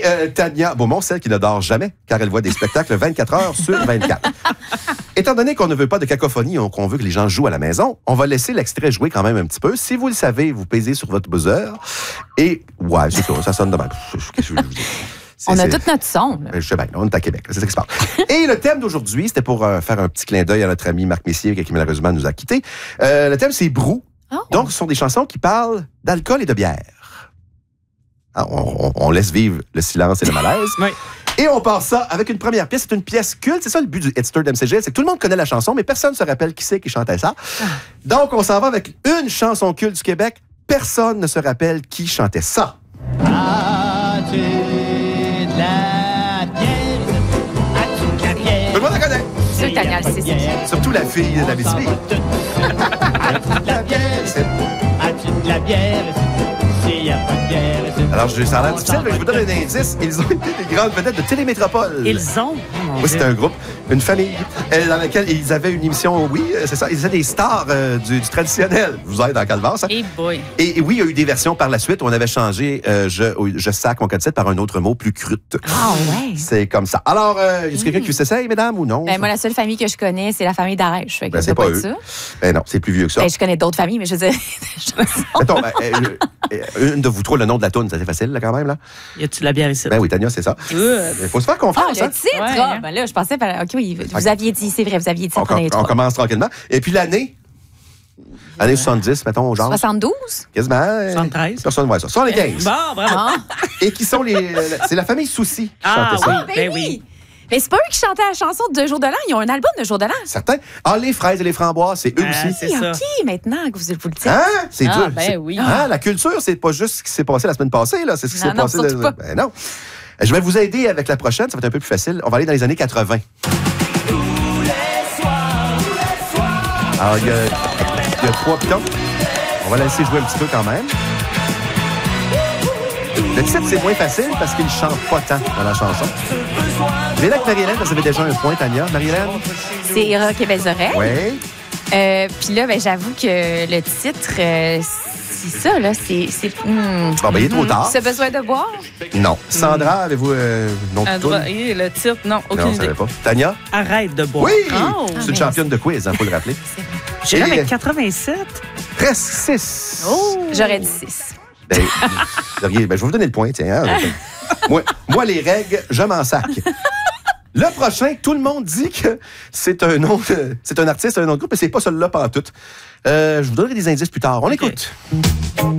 Tania Beaumont, celle qui ne dort jamais, car elle voit des spectacles 24 heures sur 24. Étant donné qu'on ne veut pas de cacophonie, qu'on veut que les gens jouent à la maison, on va laisser l'extrait jouer quand même un petit peu. Si vous le savez, vous pesez sur votre buzzer. Et, ouais, c'est ça sonne de même. Qu'est-ce que je veux vous dire? On a tout notre son. Je sais bien, on est à Québec, c'est ça qui se passe. Et le thème d'aujourd'hui, c'était pour faire un petit clin d'œil à notre ami Marc Messier, qui malheureusement nous a quittés. Le thème, c'est Brou. Oh. Donc, ce sont des chansons qui parlent d'alcool et de bière. On laisse vivre le silence et le malaise. Oui. Et on part ça avec une première pièce. C'est une pièce culte. C'est ça le but du Hitster d'MCG. C'est que tout le monde connaît la chanson, mais personne ne se rappelle qui c'est qui chantait ça. Donc, on s'en va avec une chanson culte du Québec. Personne ne se rappelle qui chantait ça. As-tu de la bière? As-tu de la bière? Tout le monde la connaît. C'est Tania, c'est. Surtout la fille de la Mississippi. As-tu de la bière? As-tu de la bière? S'il n'y a pas de bière... Alors, ça a l'air difficile, mais je vous donne un indice. Ils ont été des grandes vedettes de Télémétropole. Ils ont? Oui, c'était un groupe, une famille, dans laquelle ils avaient une émission, oui, c'est ça, ils étaient des stars du traditionnel. Vous êtes dans Calvasse. Hey boy. Et oui, il y a eu des versions par la suite où on avait changé je sac mon code par un autre mot plus crute. Ah ouais. C'est comme ça. Alors, y a quelqu'un qui s'essaye, mesdames, ou non? Ben, moi, la seule famille que je connais, c'est la famille d'Arèche. Ben, c'est pas eux. Ça. Ben non, c'est plus vieux que ça. Ben, je connais d'autres familles, mais je veux dire... Mettons, une de vous trois, le nom de la toune, c'est facile, là, quand même, là? Y a-tu de la bière ici? Ben oui, Tania, c'est ça. Il faut se faire confiance, le titre! Ouais, hein? Ben là, je pensais... OK, oui, vous aviez dit, c'est vrai, vous aviez dit ça. On commence tranquillement. Et puis l'année? Année 70, mettons, genre. 72? Quasiment. 73. Personne ne voit ça. 75. Bon, bravo. Et qui sont les... c'est la famille Soucy qui Ah chantait ça. oui, Ben oui! Mais c'est pas eux qui chantaient la chanson de Jour de l'an. Ils ont un album de Jour de l'an. Certains. Ah, les fraises et les framboises, c'est eux aussi. c'est ça. OK, maintenant que vous le dites. Hein? C'est dur. Ben oui. Hein? La culture, c'est pas juste ce qui s'est passé la semaine passée, là. C'est ce qui s'est passé. surtout pas. Ben non. Je vais vous aider avec la prochaine. Ça va être un peu plus facile. On va aller dans les années 80. Alors, il y a 3 pitons. On va la laisser jouer un petit peu quand même. Le titre, c'est moins facile parce qu'il ne chante pas tant dans la chanson. Je vais là avec Marie-Hélène, parce que vous avez déjà un point, Tania. Marie-Hélène? C'est Rock et Belles Oreilles. Oui. Puis là, ben, j'avoue que le titre, c'est ça, là. Bon, ben, il est trop tard. Ce besoin de boire? Non. Sandra, avez-vous nom de toune? Le titre, non, Non, aucune je ne idée. savais pas. Tania? Arrête de boire. Oui! Oh. C'est une championne de quiz, il faut le rappeler. J'ai là avec 87. Presque 6. Oh! J'aurais dit 6. Ben, je vais vous donner le point, tiens. Hein? Moi, les règles, je m'en sac. Le prochain, tout le monde dit que c'est un nom, c'est un artiste, un nom de groupe, mais c'est pas celui-là pantoute. Je vous donnerai des indices plus tard. On écoute.